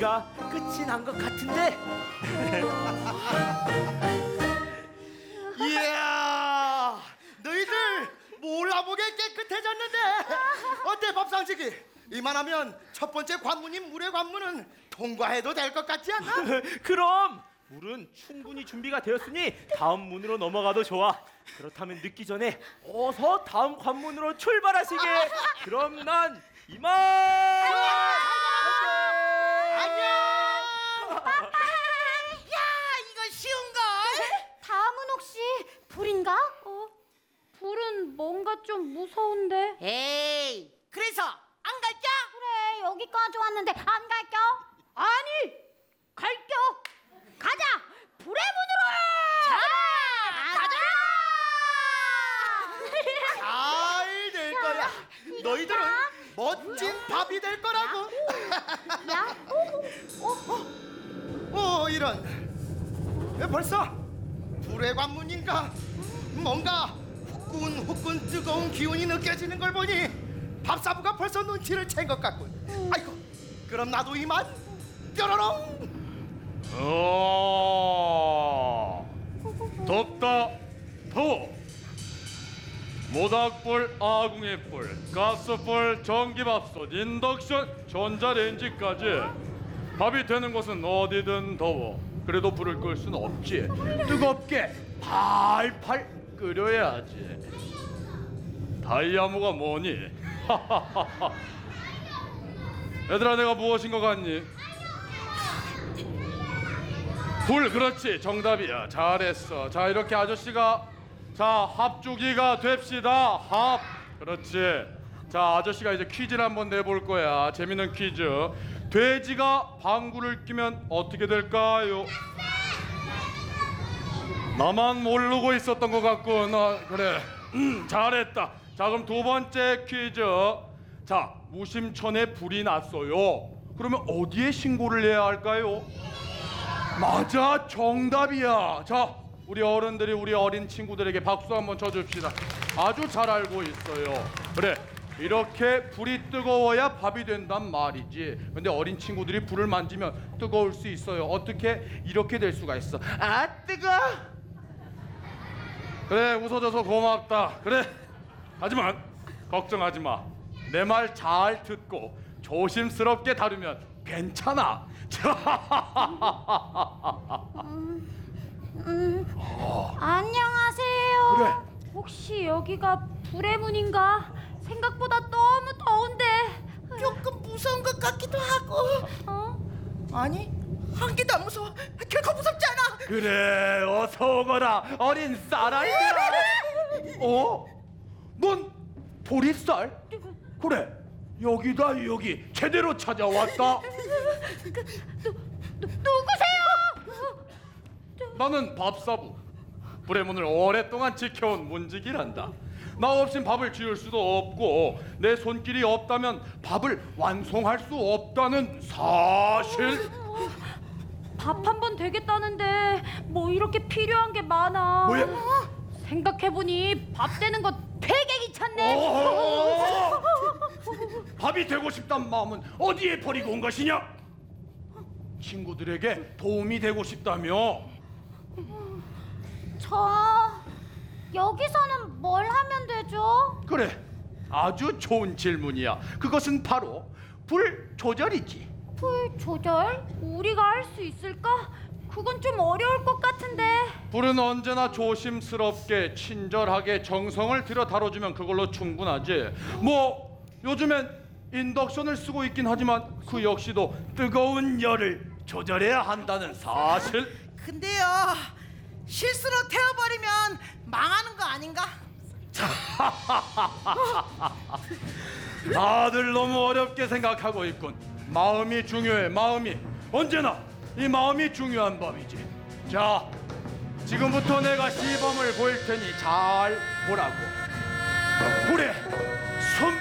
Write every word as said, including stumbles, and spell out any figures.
준비가 끝이 난 것 같은데. 이야, 너희들 몰라보게 깨끗해졌는데. 어때 밥상식이? 이만하면 첫 번째 관문인 물의 관문은 통과해도 될 것 같지 않나? 그럼 물은 충분히 준비가 되었으니 다음 문으로 넘어가도 좋아. 그렇다면 늦기 전에 어서 다음 관문으로 출발하시게. 그럼 난 이만. 안녕. 야, 이거 쉬운걸? 다음은 혹시 불인가? 어? 불은 뭔가 좀 무서운데. 에이, 그래서 안 갈까? 그래, 여기까지 왔는데 안 갈겨? 아니, 갈겨. 가자, 불의 문으로. 자, 가자. 잘 될 거야. 너희들은 멋진 밥이 될 거라고. 야, 어, 이런. 왜 벌써 불의 관문인가? 뭔가 후끈후끈 뜨거운 기운이 느껴지는 걸 보니 밥사부가 벌써 눈치를 챈 것 같군. 아이고, 그럼 나도 이만. 뾰로롱. 어, 덥다 더워. 모닥불, 아궁이불, 가스불, 전기밥솥, 인덕션, 전자레인지까지 밥이 되는 곳은 어디든 더워. 그래도 불을 끌 수는 없지. 뜨겁게 팔팔 끓여야지. 다이아모가 뭐니? 얘들아, 내가 무엇인 것 같니? 불, 그렇지, 정답이야. 잘했어. 자, 이렇게 아저씨가 자 합주기가 됩시다. 합, 그렇지. 자, 아저씨가 이제 퀴즈를 한번 내볼 거야. 재밌는 퀴즈. 돼지가 방구를 끼면 어떻게 될까요? 나만 모르고 있었던 것 같군. 어, 그래. 음, 잘했다. 자, 그럼 두 번째 퀴즈. 자, 무심천에 불이 났어요. 그러면 어디에 신고를 해야 할까요? 맞아, 정답이야. 자, 우리 어른들이 우리 어린 친구들에게 박수 한번 쳐줍시다. 아주 잘 알고 있어요. 그래, 이렇게 불이 뜨거워야 밥이 된단 말이지. 근데 어린 친구들이 불을 만지면 뜨거울 수 있어요. 어떻게? 이렇게 될 수가 있어. 아, 뜨거. 그래, 웃어줘서 고맙다. 그래, 하지만 걱정하지 마. 내 말 잘 듣고 조심스럽게 다루면 괜찮아. 음, 안녕하세요. 그래. 혹시 여기가 불의 문인가? 생각보다 너무 더운데. 조금 무서운 것 같기도 하고. 어? 아니, 한 개도 안 무서워. 결코 무섭지 않아. 그래, 어서 오거라 어린 쌀아이들아. 어? 넌 보리쌀? 그래, 여기다. 여기 제대로 찾아왔다. 누구세요? 나는 밥사부, 불의 문을 오랫동안 지켜온 문지기란다. 나 없인 밥을 지을 수도 없고 내 손길이 없다면 밥을 완성할 수 없다는 사실. 밥 한 번 되겠다는데 뭐 이렇게 필요한 게 많아. 뭐야? 생각해보니 밥 되는 것 되게 귀찮네. 어? 밥이 되고 싶단 마음은 어디에 버리고 온 것이냐? 친구들에게 도움이 되고 싶다며. 저 여기서는 뭘 하면 되죠? 그래, 아주 좋은 질문이야. 그것은 바로 불 조절이지. 불 조절? 우리가 할 수 있을까? 그건 좀 어려울 것 같은데. 불은 언제나 조심스럽게 친절하게 정성을 들여 다뤄주면 그걸로 충분하지. 뭐 요즘엔 인덕션을 쓰고 있긴 하지만 그 역시도 뜨거운 열을 조절해야 한다는 사실. 근데요, 실수로 태워버리면 망하는 거 아닌가? 다들 너무 어렵게 생각하고 있군. 마음이 중요해. 마음이 언제나 이 마음이 중요한 법이지. 자, 지금부터 내가 시범을 보일 테니 잘 보라고. 불에